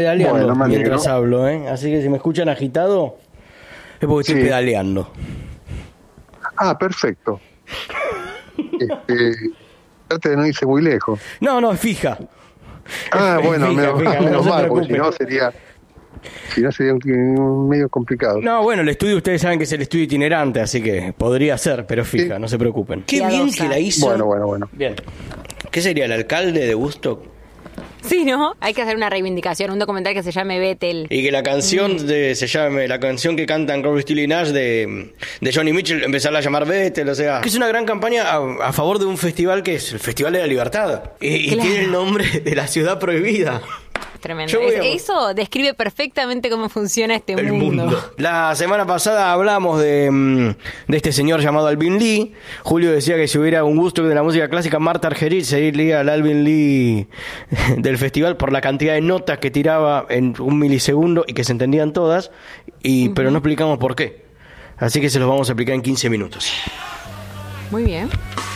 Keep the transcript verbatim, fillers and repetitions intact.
Pedaleando Bueno, me alegro. mientras hablo, ¿eh? Así que si me escuchan agitado, es porque estoy Sí. pedaleando. Ah, perfecto. Este, trate de no irse muy lejos. No, no, es fija. Ah, Es bueno, fija, menos, fija, no menos se mal, porque si preocupe. no sería, si no sería un, un medio complicado. No, bueno, el estudio ustedes saben que es el estudio itinerante, así que podría ser, pero fija, Sí. no se preocupen. Qué bien que la hizo. Bueno, bueno, bueno. Bien. ¿Qué sería el alcalde de Woodstock? Sí, ¿no? Hay que hacer una reivindicación, un documental que se llame Bethel. Y que la canción de, se llame, la canción que cantan Crosby, Stills y Nash de, de Johnny Mitchell, empezarla a llamar Bethel, o sea. Que es una gran campaña a, a favor de un festival que es el Festival de la Libertad. Y, y Claro. tiene el nombre de la ciudad prohibida. Tremendo. Yo voy a- Es- Eso describe perfectamente cómo funciona este El mundo. mundo. La semana pasada hablamos de, mm, de este señor llamado Alvin Lee. Julio decía que si hubiera un gusto de la música clásica, Marta Argerich sería el Alvin Lee del festival por la cantidad de notas que tiraba en un milisegundo y que se entendían todas, y pero no explicamos por qué. Así que se los vamos a explicar en quince minutos. Muy bien.